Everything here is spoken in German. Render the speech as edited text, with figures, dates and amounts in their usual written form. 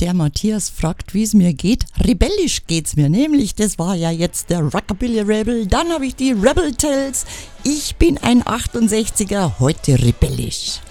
Der Matthias fragt, wie es mir geht. Rebellisch geht's mir, nämlich, das war ja jetzt der Rockabilly Rebel, dann habe ich die Rebel Tales. Ich bin ein 68er, heute rebellisch.